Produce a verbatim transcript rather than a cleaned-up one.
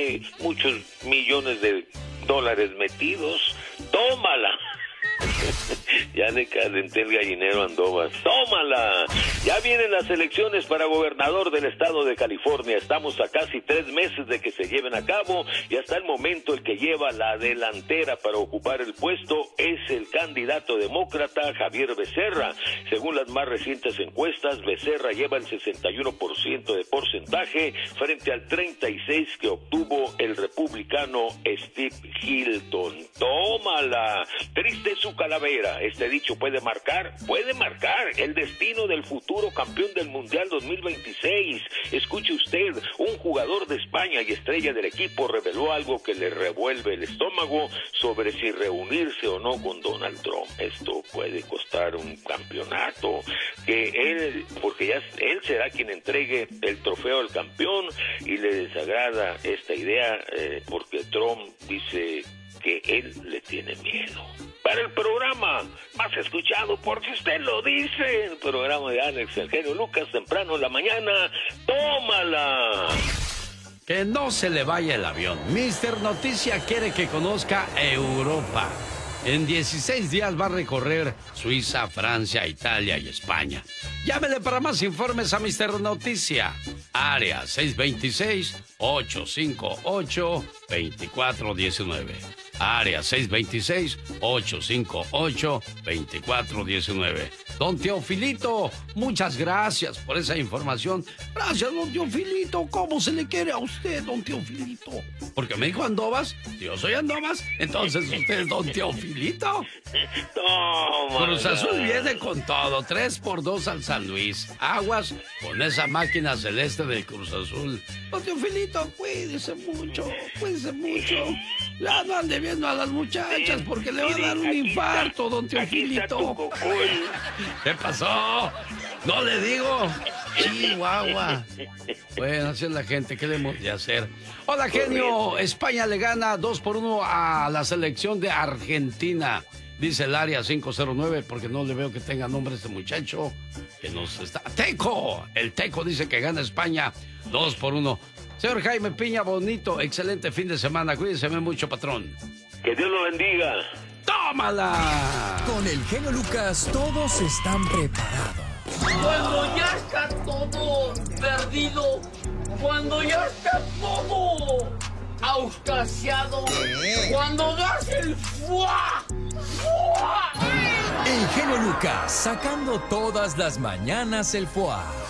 tiene muchos millones de dólares metidos. ¡Tómala! Ya le calenté el gallinero a Andovas. ¡Tómala! Ya vienen las elecciones para gobernador del estado de California. Estamos a casi tres meses de que se lleven a cabo y hasta el momento el que lleva la delantera para ocupar el puesto es el candidato demócrata Javier Becerra. Según las más recientes encuestas, Becerra lleva el sesenta y uno por ciento de porcentaje frente al treinta y seis por ciento que obtuvo el republicano Steve Hilton. ¡Tómala! Triste su calavera. Este dicho puede marcar, puede marcar el destino del futuro campeón del Mundial dos mil veintiséis. Escuche usted, un jugador de España y estrella del equipo reveló algo que le revuelve el estómago sobre si reunirse o no con Donald Trump. Esto puede costar un campeonato, que él, porque ya él será quien entregue el trofeo al campeón, y le desagrada esta idea eh, porque Trump dice que él le tiene miedo. Para el programa más escuchado, porque usted lo dice, el programa de Alex, el genio Lucas, temprano en la mañana, tómala. Que no se le vaya el avión. mister Noticia quiere que conozca Europa. En dieciséis días va a recorrer Suiza, Francia, Italia y España. Llámele para más informes a mister Noticia. Área seis dos seis, ocho cinco ocho, dos cuatro uno nueve. Área seis dos seis, ocho cinco ocho, dos cuatro uno nueve. Don Teofilito, muchas gracias por esa información. Gracias, don Teofilito. ¿Cómo se le quiere a usted, don Teofilito? Porque me dijo Andovas, yo soy Andovas, entonces usted es don Teofilito. Toma. Cruz Azul viene con todo, tres por dos al San Luis. Aguas con esa máquina celeste del Cruz Azul. Don Teofilito, cuídese mucho, cuídese mucho. Ya no ande viendo a las muchachas porque le va a dar un infarto, don Teofilito. ¿Qué pasó? No le digo. Chihuahua. Bueno, así es la gente, ¿qué le hemos de hacer? Hola, genio. España le gana dos por uno a la selección de Argentina. Dice el área cinco cero nueve, porque no le veo que tenga nombre este muchacho que nos está... ¡Teco! El Teco dice que gana España dos por uno. Señor Jaime Piña, bonito, excelente fin de semana. Cuídese mucho, patrón. Que Dios lo bendiga. ¡Tómala! Con el genio Lucas todos están preparados. Cuando ya está todo perdido, cuando ya está todo auscasiado, cuando das el fuá, fuá. El genio Lucas sacando todas las mañanas el fuá.